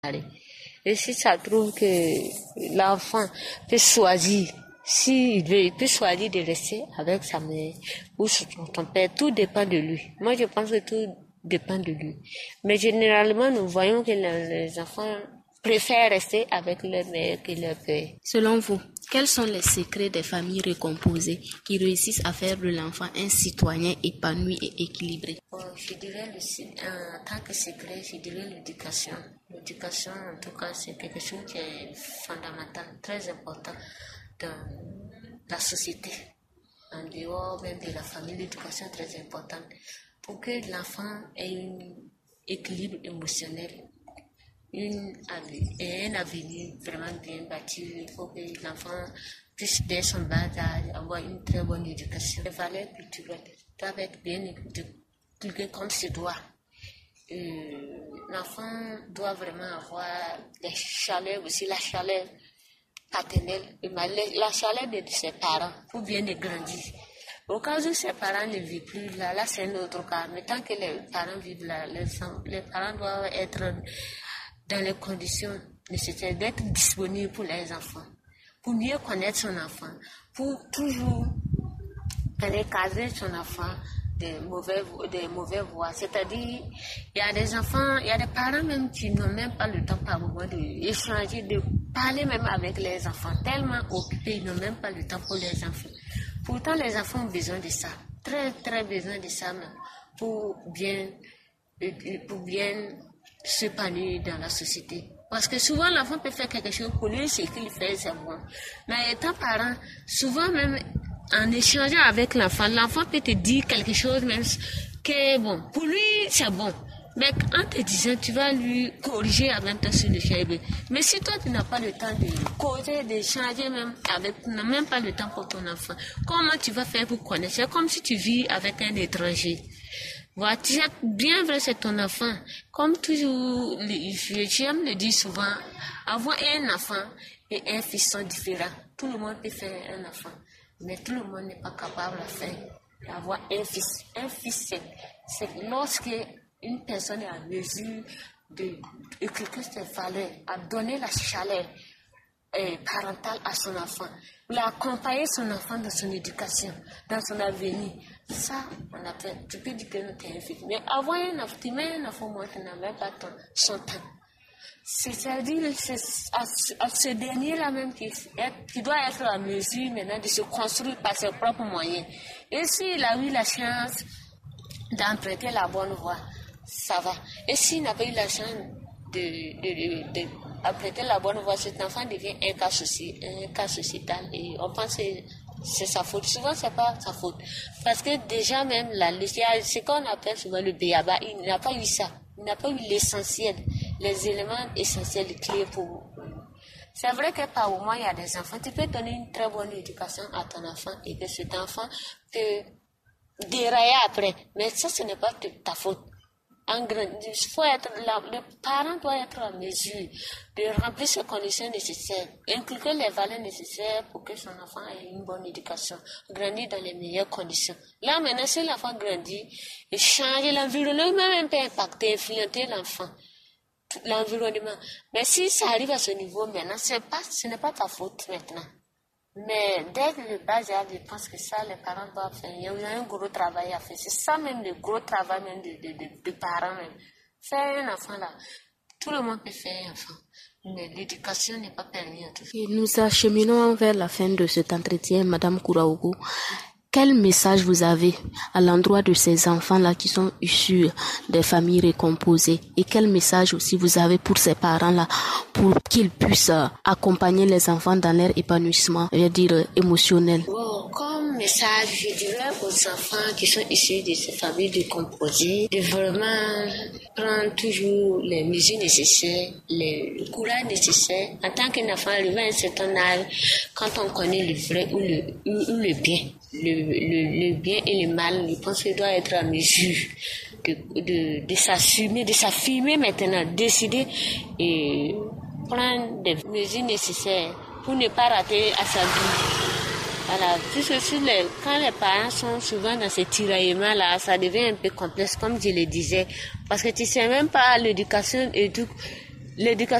Et si ça trouve que l'enfant peut choisir, s'il veut, il peut choisir de rester avec sa mère ou son père, tout dépend de lui. Moi, je pense que tout dépend de lui. Mais généralement, nous voyons que les enfants préfèrent rester avec leur mère que leur père. Selon vous, quels sont les secrets des familles recomposées qui réussissent à faire de l'enfant un citoyen épanoui et équilibré? Je dirais, en tant que secret, je dirais l'éducation. L'éducation, en tout cas, c'est quelque chose qui est fondamental, très important dans la société. En dehors même de la famille, l'éducation est très importante pour que l'enfant ait un équilibre émotionnel, un avenir vraiment bien bâti. Il faut que l'enfant puisse, dès son bas âge, avoir une très bonne éducation. Les valeurs culturelles doivent être bien inculquées comme se doit. L'enfant doit vraiment avoir des chaleurs aussi, la chaleur paternelle, la chaleur de ses parents pour bien les grandir. Au cas où ses parents ne vivent plus là c'est un autre cas. Mais tant que les parents vivent là, les parents doivent être dans les conditions nécessaires d'être disponibles pour les enfants, pour mieux connaître son enfant, pour toujours recadrer son enfant des mauvais voies. C'est-à-dire, il y a des enfants, il y a des parents même qui n'ont même pas le temps par moment d'échanger, de parler même avec les enfants, tellement occupés, ils n'ont même pas le temps pour les enfants. Pourtant, les enfants ont besoin de ça, très très besoin de ça même, pour bien s'épanouir dans la société. Parce que souvent, l'enfant peut faire quelque chose pour lui, c'est qu'il fait, c'est bon. Mais étant parent, souvent même, en échangeant avec l'enfant peut te dire quelque chose même que, bon, pour lui, c'est bon. Mais en te disant, tu vas lui corriger en même temps sur le chemin. Mais si toi, tu n'as pas le temps de causer, d'échanger même avec, tu n'as même pas le temps pour ton enfant, comment tu vas faire pour connaître? C'est comme si tu vis avec un étranger. Voilà, bien vrai, c'est ton enfant. Comme toujours, j'aime le dire souvent, avoir un enfant et un fils sont différents. Tout le monde peut faire un enfant, mais tout le monde n'est pas capable de faire, d'avoir un fils. Un fils, c'est lorsque une personne est en mesure d'inculquer ses valeurs, à donner la chaleur parentale à son enfant, l'accompagner son enfant dans son éducation, dans son avenir. Ça, on appelle, tu peux dire que tu es un fils. Mais avoir un enfant, tu mets un enfant, moi, tu n'as même pas son temps. C'est-à-dire, c'est à ce dernier-là même qui doit être en mesure maintenant de se construire par ses propres moyens. Et s'il a eu la chance d'emprunter la bonne voie, ça va. Et s'il n'a pas eu la chance d'emprunter la bonne voie, cet enfant devient un cas sociétal. Et on pense que c'est sa faute. Souvent, c'est pas sa faute. Parce que déjà même, ce qu'on appelle souvent le béaba, il n'a pas eu ça. Il n'a pas eu l'essentiel, les éléments essentiels clés pour. C'est vrai que par moment, il y a des enfants. Tu peux donner une très bonne éducation à ton enfant et que cet enfant peut dérailler après. Mais ça, ce n'est pas ta faute. Le parent doit être en mesure de remplir ces conditions nécessaires, inculquer les valeurs nécessaires pour que son enfant ait une bonne éducation, grandir dans les meilleures conditions. Là, maintenant, si l'enfant grandit, et changer l'environnement, même peut impacter, influencer l'environnement. Mais si ça arrive à ce niveau maintenant, ce n'est pas ta faute maintenant. Mais dès le bas âge, je pense que ça, les parents doivent faire. Il y a un gros travail à faire. C'est ça même le gros travail même de parents même. Faire un enfant là, tout le monde peut faire un enfant. Mais l'éducation n'est pas permise à tous. Et nous acheminons vers la fin de cet entretien, Madame Kouraougou. Quel message vous avez à l'endroit de ces enfants-là qui sont issus des familles recomposées? Et quel message aussi vous avez pour ces parents-là pour qu'ils puissent accompagner les enfants dans leur épanouissement, je veux dire, émotionnel? Bon, comme message, je dirais aux enfants qui sont issus de ces familles recomposées de vraiment prendre toujours les mesures nécessaires, le courage nécessaire. En tant qu'enfant arrivé à un certain âge, quand on connaît le vrai ou le bien. Le bien et le mal, je pense qu'il doit être à mesure de s'affirmer maintenant, décider et prendre des mesures nécessaires pour ne pas rater à sa vie. Voilà, puisque quand les parents sont souvent dans ce tiraillement-là, ça devient un peu complexe, comme je le disais, parce que tu sais même pas l'éducation et tout. l'éducation